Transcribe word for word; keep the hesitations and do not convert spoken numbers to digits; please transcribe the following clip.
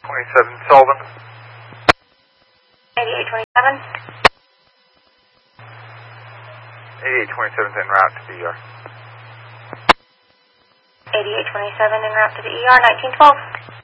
twenty-seven, Sullivan. eighty-eight twenty-seven. eighty-eight twenty-seven is en route to the E R. eighty-eight twenty-seven en route to the E R, nineteen twelve.